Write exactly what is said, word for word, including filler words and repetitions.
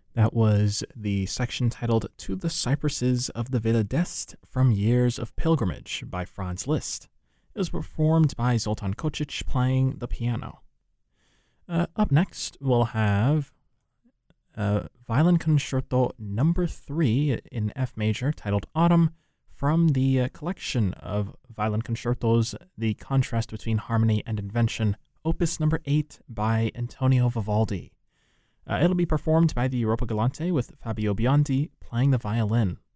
That was the section titled To the Cypresses of the Villa d'Est from Years of Pilgrimage by Franz Liszt. It was performed by Zoltan Kocic playing the piano. Uh, up next, we'll have uh, Violin Concerto number three in F major titled Autumn from the uh, collection of violin concertos, The Contrast Between Harmony and Invention, opus number eight by Antonio Vivaldi. Uh, it'll be performed by the Europa Galante with Fabio Biondi playing the violin.